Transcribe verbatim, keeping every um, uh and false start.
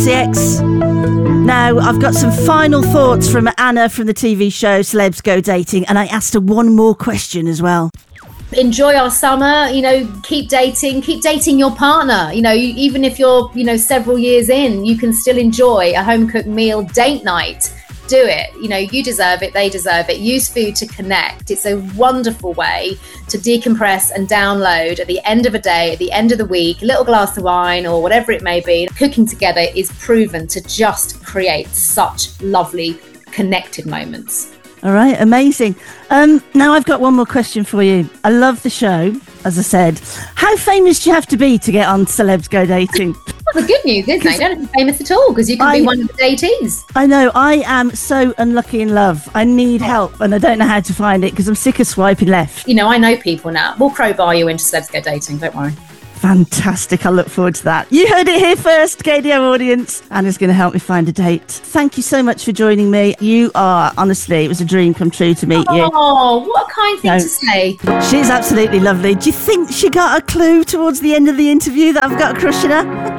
X. Now, I've got some final thoughts from Anna from the T V show Celebs Go Dating, and I asked her one more question as well. Enjoy our summer, you know, keep dating, keep dating your partner. You know, you, even if you're, you know, several years in, you can still enjoy a home-cooked meal date night. Do it. You know, you deserve it, they deserve it. Use food to connect. It's a wonderful way to decompress and download at the end of a day, at the end of the week, a little glass of wine or whatever it may be. Cooking together is proven to just create such lovely connected moments. All right, amazing. Um, now I've got one more question for you. I love the show, as I said. How famous do you have to be to get on Celebs Go Dating? Well, the good news is, you don't have to be famous at all, because you can I, be one of the datees. I know. I am so unlucky in love. I need help, and I don't know how to find it because I'm sick of swiping left. You know, I know people now. We'll crowbar you into Celebs Go Dating, don't worry. Fantastic. I look forward to that. You heard it here first, K D O audience. Anna's going to help me find a date. Thank you so much for joining me. You are, honestly, it was a dream come true to meet you. Oh, what a kind thing no. to say. She's absolutely lovely. Do you think she got a clue towards the end of the interview that I've got a crush on her?